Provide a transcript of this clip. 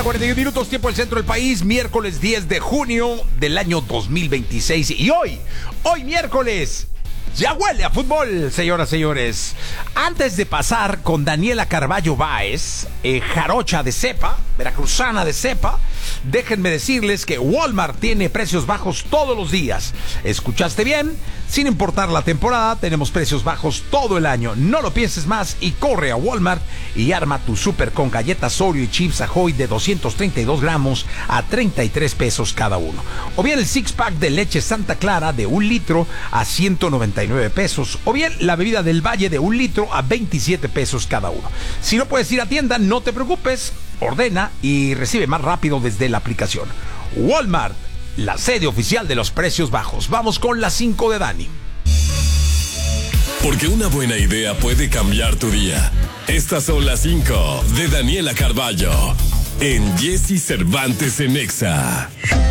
41 minutos, tiempo del centro del país, miércoles 10 de junio del año 2026. Y hoy miércoles, ya huele a fútbol, señoras, señores. Antes de pasar con Daniela Carballo Báez, jarocha de cepa, veracruzana de cepa, déjenme decirles que Walmart tiene precios bajos todos los días. ¿Escuchaste bien? Sin importar la temporada, tenemos precios bajos todo el año. No lo pienses más y corre a Walmart y arma tu súper con galletas Oreo y chips Ahoy de 232 gramos a 33 pesos cada uno. O bien el six pack de leche Santa Clara de 1 litro a 199 pesos. O bien la bebida del Valle de 1 litro a 27 pesos cada uno. Si no puedes ir a tienda, no te preocupes. Ordena y recibe más rápido desde la aplicación. Walmart, la sede oficial de los precios bajos. Vamos con las 5 de Dani. Porque una buena idea puede cambiar tu día. Estas son las 5 de Daniela Carballo en Jesse Cervantes en Exa.